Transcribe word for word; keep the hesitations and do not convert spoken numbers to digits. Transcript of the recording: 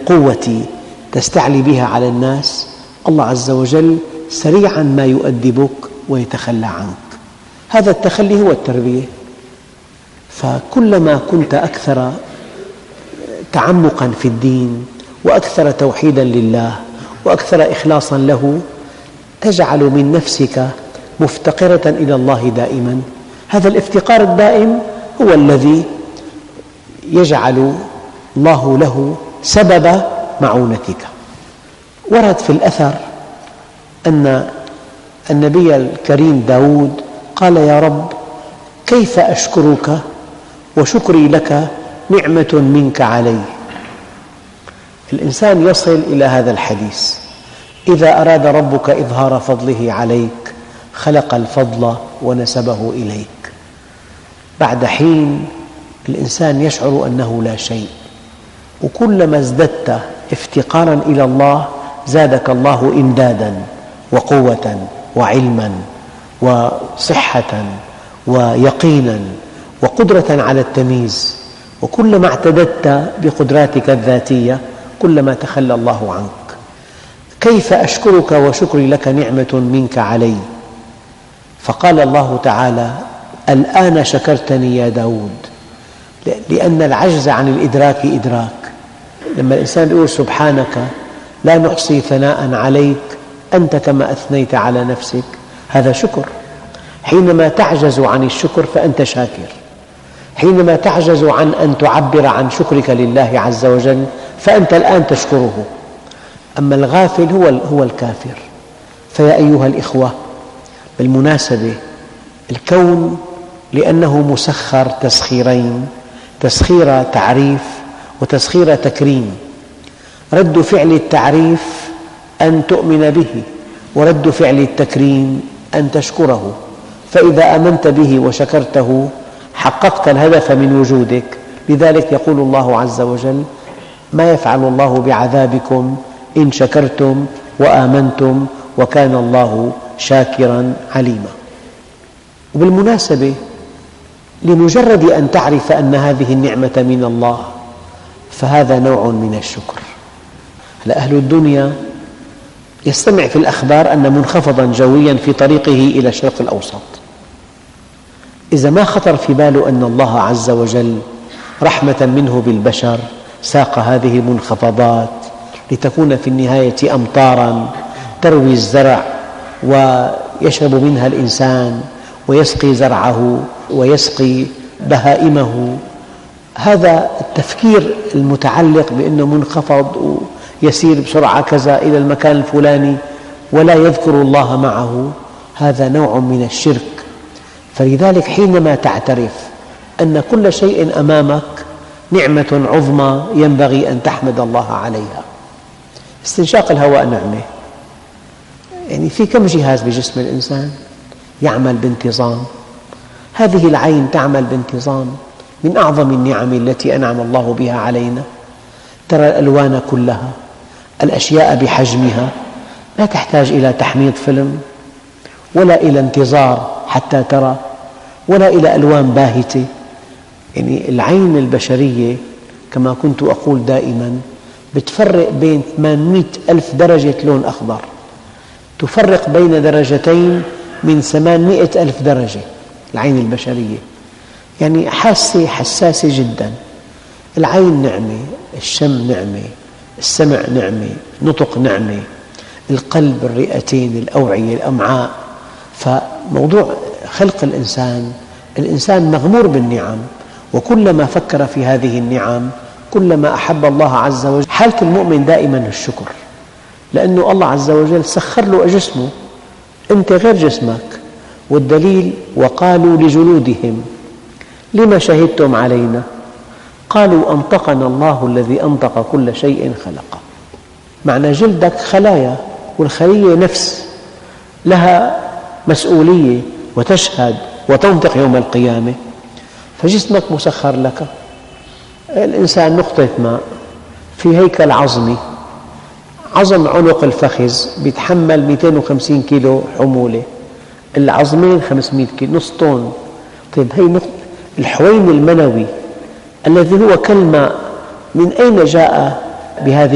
القوة تستعلي بها على الناس، الله عز وجل سريعا ما يؤدبك ويتخلى عنك. هذا التخلي هو التربية. فكلما كنت أكثر تعمقا في الدين وأكثر توحيدا لله وأكثر إخلاصا له، تجعل من نفسك مفتقرة إلى الله دائما. هذا الافتقار الدائم هو الذي يجعل الله له سبب معونتك. ورد في الأثر أن النبي الكريم داود قال: يا رب، كيف أشكرك وشكري لك نعمة منك علي. الإنسان يصل إلى هذا الحديث: إذا أراد ربك إظهار فضله عليك خلق الفضل ونسبه إليك. بعد حين الإنسان يشعر أنه لا شيء، وكلما ازددت افتقاراً إلى الله زادك الله إمداداً وقوة وعلماً وصحة ويقيناً وقدرة على التمييز. وكلما اعتددت بقدراتك الذاتية كلما تخلى الله عنك. كيف أشكرك وشكري لك نعمة منك علي. فقال الله تعالى: الآن شكرتني يا داود. لأن العجز عن الإدراك إدراك. لما الإنسان يقول: سبحانك لا نحصي ثناء عليك أنت كما أثنيت على نفسك، هذا شكر. حينما تعجز عن الشكر فأنت شاكر. حينما تعجز عن أن تعبر عن شكرك لله عز وجل فأنت الآن تشكره. أما الغافل هو هو الكافر. فيا أيها الإخوة، بالمناسبة الكون لأنه مسخر تسخيرين: تسخير تعريف وتسخير تكريم. رد فعل التعريف أن تؤمن به، ورد فعل التكريم أن تشكره. فإذا آمنت به وشكرته حققت الهدف من وجودك. لذلك يقول الله عز وجل: ما يفعل الله بعذابكم إن شكرتم وآمنتم وكان الله شاكرا عليما. وبالمناسبة لمجرد أن تعرف أن هذه النعمة من الله فهذا نوع من الشكر. أهل الدنيا يستمع في الأخبار أن منخفضا جويا في طريقه إلى الشرق الأوسط. إذا ما خطر في باله أن الله عز وجل رحمة منه بالبشر ساق هذه المنخفضات لتكون في النهاية أمطاراً تروي الزرع ويشرب منها الإنسان ويسقي زرعه ويسقي بهائمه، هذا التفكير المتعلق بأنه منخفض ويسير بسرعة كذا إلى المكان الفلاني ولا يذكر الله معه، هذا نوع من الشرك. فلذلك حينما تعترف أن كل شيء أمامك نعمة عظمى ينبغي أن تحمد الله عليها. استنشاق الهواء نعمة. يعني في كم جهاز بجسم الإنسان يعمل بانتظام؟ هذه العين تعمل بانتظام، من أعظم النعم التي أنعم الله بها علينا. ترى الألوان كلها، الأشياء بحجمها، لا تحتاج إلى تحميض فيلم ولا إلى انتظار حتى ترى ولا إلى ألوان باهتة. يعني العين البشرية كما كنت أقول دائما بتفرق بين ثمانمئة ألف درجة لون أخضر، تفرق بين درجتين من ثمانمئة ألف درجة. العين البشرية يعني حاسة حساسة جدا. العين نعمة، الشم نعمة، السمع نعمة، نطق نعمة، القلب، الرئتين، الأوعية، الأمعاء. فموضوع خلق الإنسان، الإنسان مغمور بالنعم، وكلما فكر في هذه النعم كلما أحب الله عز وجل. حالة المؤمن دائما الشكر، لأنه الله عز وجل سخر له جسمه، أنت غير جسمك. والدليل: وقالوا لجلودهم لما شهدتم علينا قالوا أنطقنا الله الذي أنطق كل شيء خلقه. معنى جلدك خلايا، والخلية نفس لها مسؤولية وتشهد وتنطق يوم القيامة. فجسمك مسخر لك. الإنسان نقطة ماء في هيكل عظمي، عظم عنق الفخذ بيتحمل مئتين وخمسين كيلو حمولة، العظمين خمسمئة كيلو، نص طن. طيب هي نقطة الحوين المنوي الذي هو كالماء، من أين جاء بهذه